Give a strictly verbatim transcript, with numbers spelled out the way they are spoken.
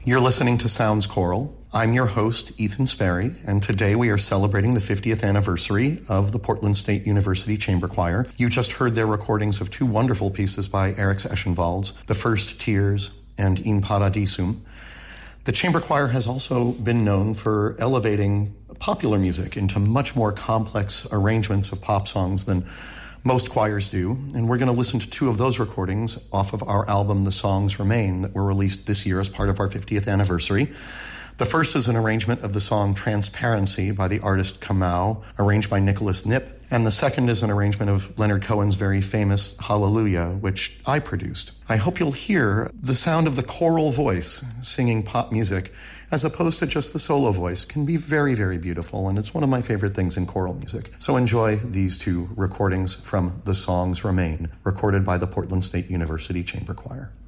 You're listening to Sounds Choral. I'm your host, Ethan Sperry, and today we are celebrating the fiftieth anniversary of the Portland State University Chamber Choir. You just heard their recordings of two wonderful pieces by Eriks Eschenwalds, The First Tears and In Paradisum. The Chamber Choir has also been known for elevating popular music into much more complex arrangements of pop songs than most choirs do, and we're going to listen to two of those recordings off of our album, The Songs Remain, that were released this year as part of our fiftieth anniversary. The first is an arrangement of the song Transparency by the artist Kamau, arranged by Nicholas Knipp, and the second is an arrangement of Leonard Cohen's very famous Hallelujah, which I produced. I hope you'll hear the sound of the choral voice singing pop music, as opposed to just the solo voice, can be very, very beautiful, and it's one of my favorite things in choral music. So enjoy these two recordings from The Songs Remain, recorded by the Portland State University Chamber Choir.